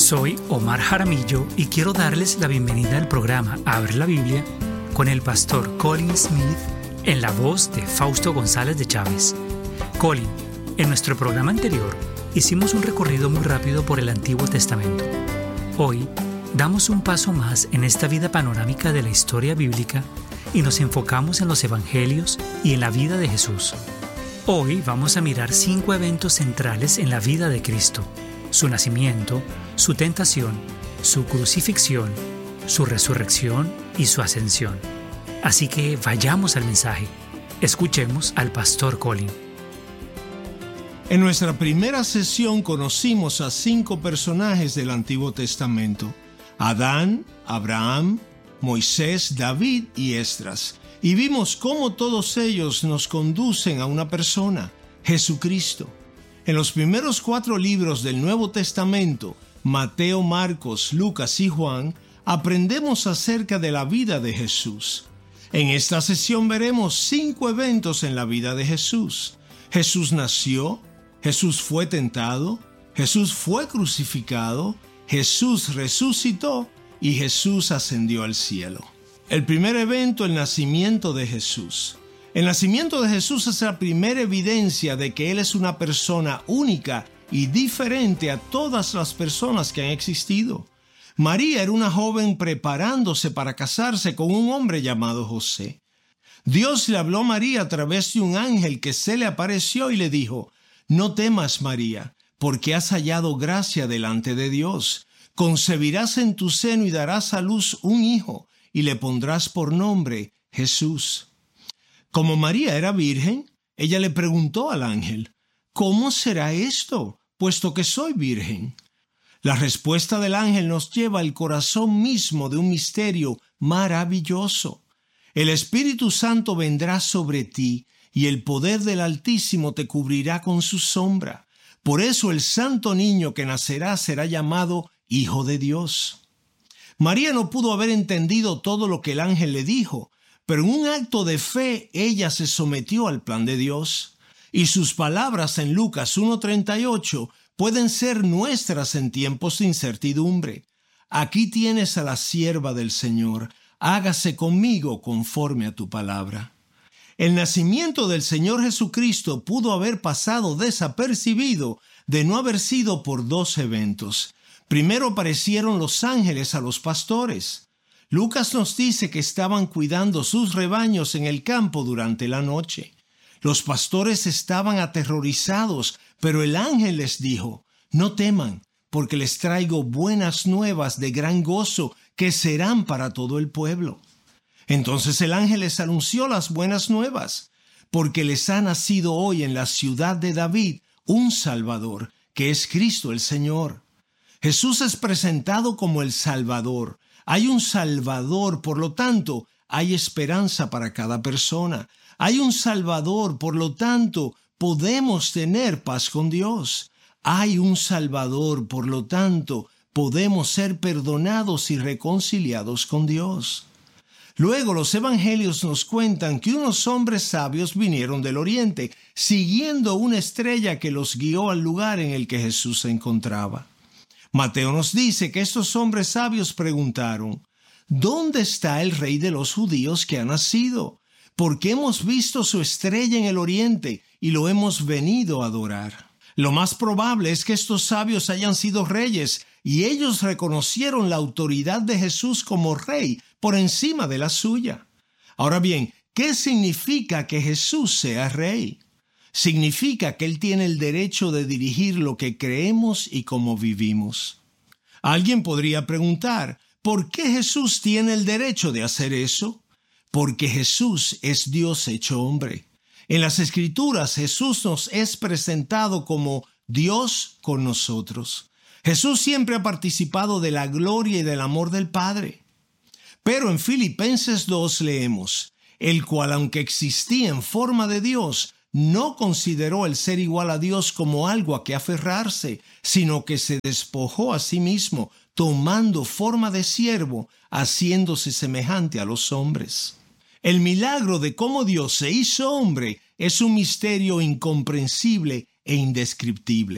Soy Omar Jaramillo y quiero darles la bienvenida al programa Abre la Biblia con el pastor Colin Smith en la voz de Fausto González de Chávez. Colin, en nuestro programa anterior hicimos un recorrido muy rápido por el Antiguo Testamento. Hoy damos un paso más en esta vida panorámica de la historia bíblica y nos enfocamos en los evangelios y en la vida de Jesús. Hoy vamos a mirar 5 eventos centrales en la vida de Cristo: su nacimiento, su tentación, su crucifixión, su resurrección y su ascensión. Así que vayamos al mensaje. Escuchemos al pastor Colin. En nuestra primera sesión conocimos a 5 personajes del Antiguo Testamento: Adán, Abraham, Moisés, David y Esdras. Y vimos cómo todos ellos nos conducen a una persona, Jesucristo. En los primeros 4 libros del Nuevo Testamento, Mateo, Marcos, Lucas y Juan, aprendemos acerca de la vida de Jesús. En esta sesión veremos 5 eventos en la vida de Jesús. Jesús nació, Jesús fue tentado, Jesús fue crucificado, Jesús resucitó y Jesús ascendió al cielo. El primer evento, el nacimiento de Jesús. El nacimiento de Jesús es la primera evidencia de que Él es una persona única y diferente a todas las personas que han existido. María era una joven preparándose para casarse con un hombre llamado José. Dios le habló a María a través de un ángel que se le apareció y le dijo: «No temas, María, porque has hallado gracia delante de Dios. Concebirás en tu seno y darás a luz un hijo, y le pondrás por nombre Jesús». Como María era virgen, ella le preguntó al ángel: «¿Cómo será esto, puesto que soy virgen?». La respuesta del ángel nos lleva al corazón mismo de un misterio maravilloso. El Espíritu Santo vendrá sobre ti, y el poder del Altísimo te cubrirá con su sombra. Por eso el santo niño que nacerá será llamado Hijo de Dios. María no pudo haber entendido todo lo que el ángel le dijo, pero en un acto de fe ella se sometió al plan de Dios. Y sus palabras en Lucas 1:38 pueden ser nuestras en tiempos de incertidumbre. «Aquí tienes a la sierva del Señor, hágase conmigo conforme a tu palabra». El nacimiento del Señor Jesucristo pudo haber pasado desapercibido de no haber sido por 2 eventos. Primero aparecieron los ángeles a los pastores. Lucas nos dice que estaban cuidando sus rebaños en el campo durante la noche. Los pastores estaban aterrorizados, pero el ángel les dijo: «No teman, porque les traigo buenas nuevas de gran gozo que serán para todo el pueblo». Entonces el ángel les anunció las buenas nuevas: «Porque les ha nacido hoy en la ciudad de David un Salvador, que es Cristo el Señor». Jesús es presentado como el Salvador. Hay un Salvador, por lo tanto, hay esperanza para cada persona. Hay un Salvador, por lo tanto, podemos tener paz con Dios. Hay un Salvador, por lo tanto, podemos ser perdonados y reconciliados con Dios. Luego los evangelios nos cuentan que unos hombres sabios vinieron del oriente, siguiendo una estrella que los guió al lugar en el que Jesús se encontraba. Mateo nos dice que estos hombres sabios preguntaron: «¿Dónde está el rey de los judíos que ha nacido? Porque hemos visto su estrella en el oriente y lo hemos venido a adorar». Lo más probable es que estos sabios hayan sido reyes y ellos reconocieron la autoridad de Jesús como rey por encima de la suya. Ahora bien, ¿qué significa que Jesús sea rey? Significa que Él tiene el derecho de dirigir lo que creemos y cómo vivimos. Alguien podría preguntar: ¿por qué Jesús tiene el derecho de hacer eso? Porque Jesús es Dios hecho hombre. En las Escrituras Jesús nos es presentado como Dios con nosotros. Jesús siempre ha participado de la gloria y del amor del Padre. Pero en Filipenses 2 leemos: «El cual, aunque existía en forma de Dios, no consideró el ser igual a Dios como algo a que aferrarse, sino que se despojó a sí mismo, tomando forma de siervo, haciéndose semejante a los hombres». El milagro de cómo Dios se hizo hombre es un misterio incomprensible e indescriptible.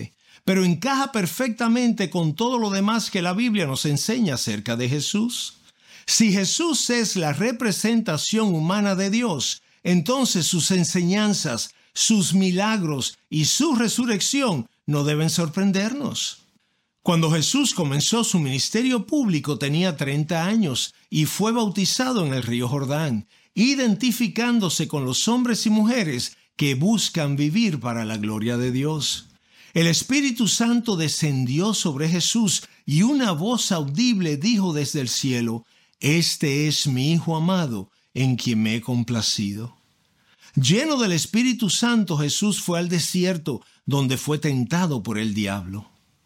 pero encaja perfectamente con todo lo demás que la Biblia nos enseña acerca de Jesús. Si Jesús es la representación humana de Dios, entonces sus enseñanzas, sus milagros y su resurrección no deben sorprendernos. Cuando Jesús comenzó su ministerio público tenía 30 años y fue bautizado en el río Jordán, identificándose con los hombres y mujeres que buscan vivir para la gloria de Dios. El Espíritu Santo descendió sobre Jesús y una voz audible dijo desde el cielo: «Este es mi Hijo amado, en quien me he complacido». Lleno del Espíritu Santo, Jesús fue al desierto, donde fue tentado por el diablo.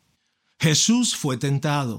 Jesús fue tentado.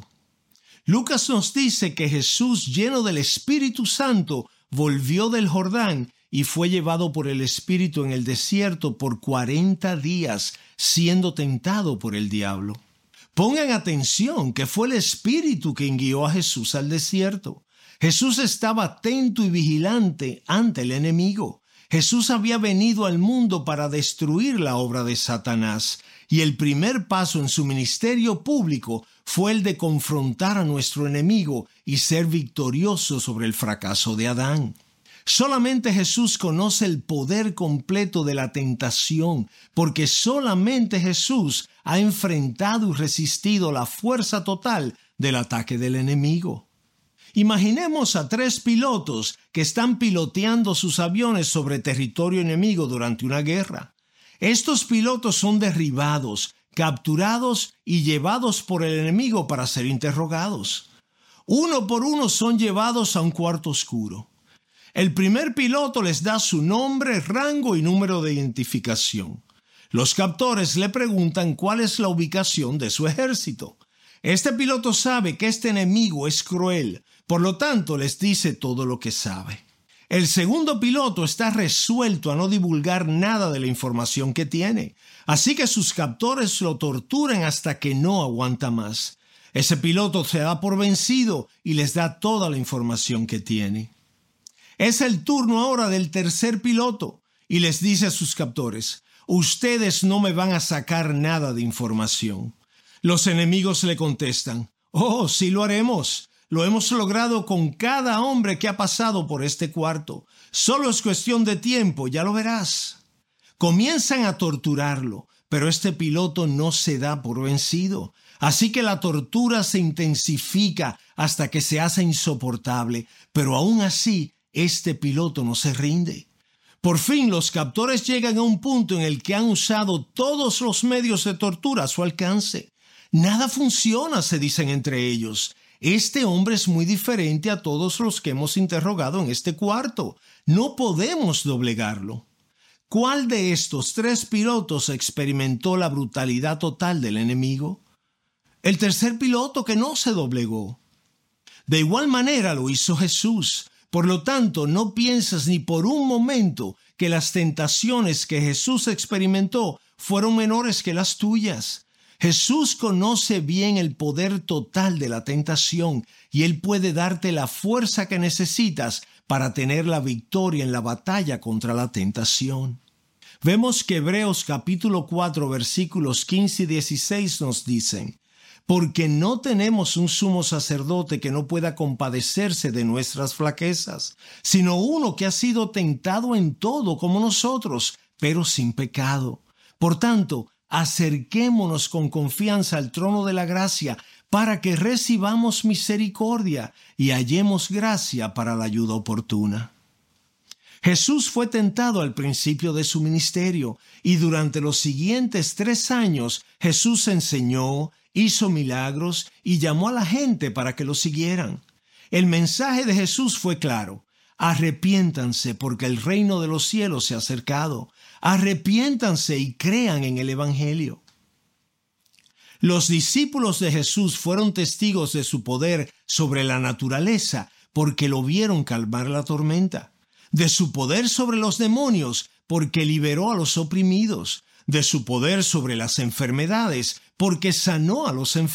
Lucas nos dice que Jesús, lleno del Espíritu Santo, volvió del Jordán y fue llevado por el Espíritu en el desierto por 40 días, siendo tentado por el diablo. Pongan atención que fue el Espíritu quien guió a Jesús al desierto. Jesús estaba atento y vigilante ante el enemigo. Jesús había venido al mundo para destruir la obra de Satanás, y el primer paso en su ministerio público fue el de confrontar a nuestro enemigo y ser victorioso sobre el fracaso de Adán. Solamente Jesús conoce el poder completo de la tentación, porque solamente Jesús ha enfrentado y resistido la fuerza total del ataque del enemigo. Imaginemos a 3 pilotos que están piloteando sus aviones sobre territorio enemigo durante una guerra. Estos pilotos son derribados, capturados y llevados por el enemigo para ser interrogados. Uno por uno son llevados a un cuarto oscuro. El primer piloto les da su nombre, rango y número de identificación. Los captores le preguntan cuál es la ubicación de su ejército. Este piloto sabe que este enemigo es cruel, por lo tanto les dice todo lo que sabe. El segundo piloto está resuelto a no divulgar nada de la información que tiene, así que sus captores lo torturan hasta que no aguanta más. Ese piloto se da por vencido y les da toda la información que tiene. Es el turno ahora del tercer piloto y les dice a sus captores: «Ustedes no me van a sacar nada de información». Los enemigos le contestan: «Oh, sí lo haremos. Lo hemos logrado con cada hombre que ha pasado por este cuarto. Solo es cuestión de tiempo, ya lo verás». Comienzan a torturarlo, pero este piloto no se da por vencido. Así que la tortura se intensifica hasta que se hace insoportable, pero aún así este piloto no se rinde. Por fin los captores llegan a un punto en el que han usado todos los medios de tortura a su alcance. «Nada funciona», se dicen entre ellos. «Este hombre es muy diferente a todos los que hemos interrogado en este cuarto. No podemos doblegarlo». ¿Cuál de estos 3 pilotos experimentó la brutalidad total del enemigo? El tercer piloto, que no se doblegó. De igual manera lo hizo Jesús. Por lo tanto, no pienses ni por un momento que las tentaciones que Jesús experimentó fueron menores que las tuyas. Jesús conoce bien el poder total de la tentación y Él puede darte la fuerza que necesitas para tener la victoria en la batalla contra la tentación. Vemos que Hebreos capítulo 4 versículos 15 y 16 nos dicen: «Porque no tenemos un sumo sacerdote que no pueda compadecerse de nuestras flaquezas, sino uno que ha sido tentado en todo como nosotros, pero sin pecado. Por tanto, acerquémonos con confianza al trono de la gracia para que recibamos misericordia y hallemos gracia para la ayuda oportuna». Jesús fue tentado al principio de su ministerio y durante los siguientes 3 años Jesús enseñó, hizo milagros y llamó a la gente para que lo siguieran. El mensaje de Jesús fue claro: arrepiéntanse porque el reino de los cielos se ha acercado. Arrepiéntanse y crean en el Evangelio. Los discípulos de Jesús fueron testigos de su poder sobre la naturaleza porque lo vieron calmar la tormenta, de su poder sobre los demonios porque liberó a los oprimidos, de su poder sobre las enfermedades porque sanó a los enfermos,